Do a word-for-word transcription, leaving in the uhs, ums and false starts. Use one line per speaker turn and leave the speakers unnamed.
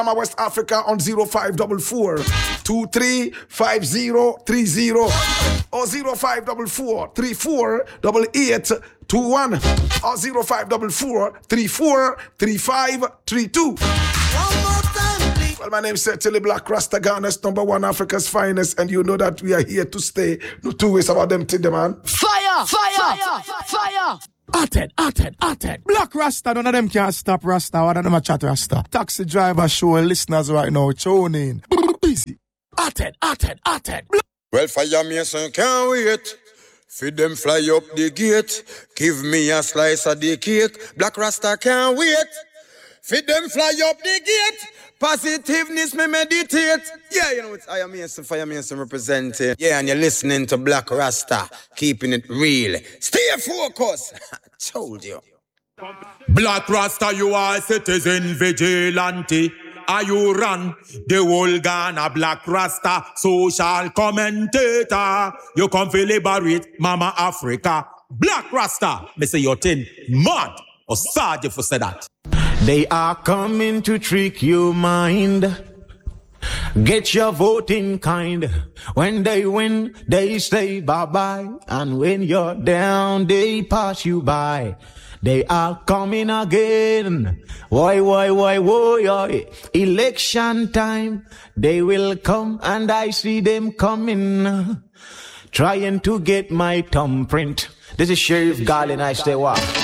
I'm West Africa on zero five four four, two three five zero three zero or zero five four four, three four eight eight two one or zero five four four, three four three five three two. Well, my name is Tilly Black Rasta, Ghana's number one, Africa's finest, and you know that we are here to stay. No two ways about them thing, man.
Fire! Fire! Fire! Fire!
Hotted, hotted, hotted. Black Rasta, none of them can stop Rasta. One of them a chat Rasta. Taxi driver show listeners right now, tune in. Easy. Hotted, hotted, hotted.
Well, Fire Mason can't wait. Feed them fly up the gate. Give me a slice of the cake. Black Rasta can't wait. Feed them fly up the gate. Positiveness me meditate. Yeah, you know it's I am Mason, Fire Mason representing. Yeah, and you're listening to Black Rasta, keeping it real. Stay focused. Told you.
Black Rasta, you are citizen vigilante. Are you run the whole Ghana? Black Rasta, social commentator. You come to liberate Mama Africa. Black Rasta, me say your thing mad. Or sad if you say that.
They are coming to trick your mind. Get your vote in kind. When they win, they say bye-bye. And when you're down, they pass you by. They are coming again. Why, why, why, why, election time. They will come and I see them coming. Trying to get my thumbprint. This is Sheriff Garland, I stay what?